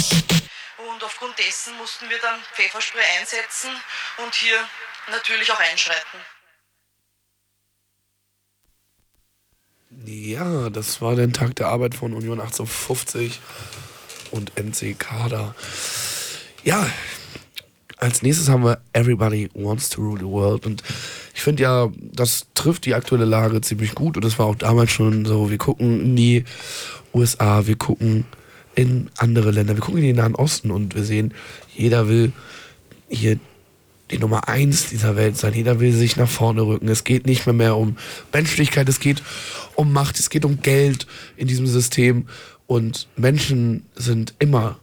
Und aufgrund dessen mussten wir dann Pfefferspray einsetzen und hier natürlich auch einschreiten. Ja, das war der Tag der Arbeit von Union 1850 und MC Kader. Ja, als nächstes haben wir Everybody Wants to Rule the World. Und ich finde ja, das trifft die aktuelle Lage ziemlich gut. Und das war auch damals schon so, wir gucken in die USA, wir gucken in andere Länder, wir gucken in den Nahen Osten und wir sehen, jeder will hier die Nummer 1 dieser Welt sein. Jeder will sich nach vorne rücken. Es geht nicht mehr um Menschlichkeit, es geht um Macht, es geht um Geld in diesem System. Und Menschen sind immer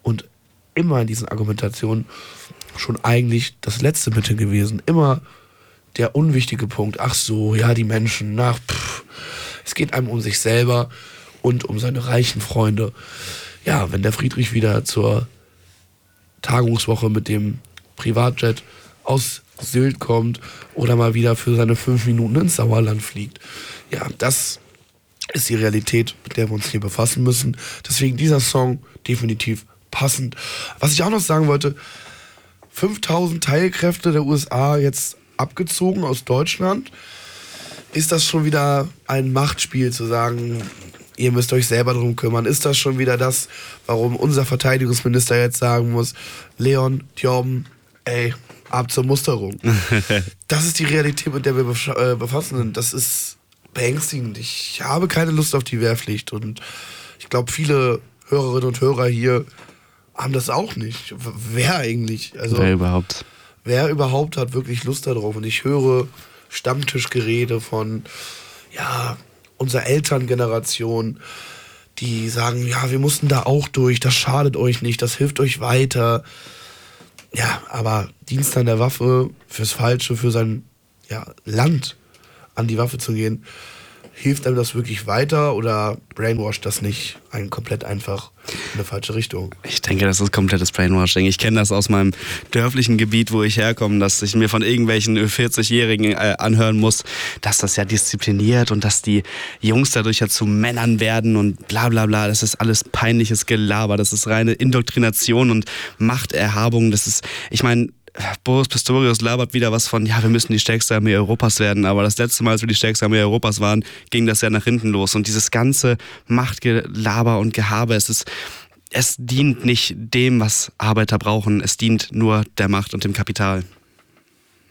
in diesen Argumentationen schon eigentlich das letzte Mittel gewesen. Immer der unwichtige Punkt. Ach so, ja, die Menschen, es geht einem um sich selber und um seine reichen Freunde. Ja, wenn der Friedrich wieder zur Tagungswoche mit dem Privatjet aus Sylt kommt oder mal wieder für seine 5 Minuten ins Sauerland fliegt. Ja, das ist die Realität, mit der wir uns hier befassen müssen. Deswegen dieser Song definitiv passend. Was ich auch noch sagen wollte, 5000 Teilkräfte der USA jetzt abgezogen aus Deutschland. Ist das schon wieder ein Machtspiel zu sagen, ihr müsst euch selber drum kümmern? Ist das schon wieder das, warum unser Verteidigungsminister jetzt sagen muss, Leon Tjorben, ab zur Musterung? Das ist die Realität, mit der wir befassen sind. Das ist beängstigend. Ich habe keine Lust auf die Wehrpflicht und ich glaube, viele Hörerinnen und Hörer hier haben das auch nicht. Wer eigentlich? Also, Wer überhaupt hat wirklich Lust darauf? Und ich höre Stammtischgerede von, unserer Elterngeneration, die sagen, ja, wir mussten da auch durch, das schadet euch nicht, das hilft euch weiter. Ja, aber Dienst an der Waffe fürs Falsche, für sein Land an die Waffe zu gehen, hilft einem das wirklich weiter oder brainwasht das nicht einen komplett einfach in eine falsche Richtung? Ich denke, das ist komplettes Brainwashing. Ich kenne das aus meinem dörflichen Gebiet, wo ich herkomme, dass ich mir von irgendwelchen 40-Jährigen anhören muss, dass das ja diszipliniert und dass die Jungs dadurch ja zu Männern werden und bla bla bla. Das ist alles peinliches Gelaber. Das ist reine Indoktrination und Machterhabung. Das ist, ich meine, Boris Pistorius labert wieder was von, wir müssen die stärkste Armee Europas werden, aber das letzte Mal, als wir die stärkste Armee Europas waren, ging das ja nach hinten los und dieses ganze Machtgelaber und Gehabe, es dient nicht dem, was Arbeiter brauchen, es dient nur der Macht und dem Kapital.